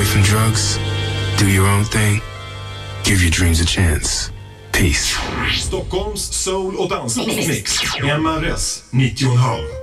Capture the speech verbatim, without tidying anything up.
from drugs, do your own thing, give your dreams a chance. Peace. Stockholms soul- och dansmix. M R S nittio komma fem.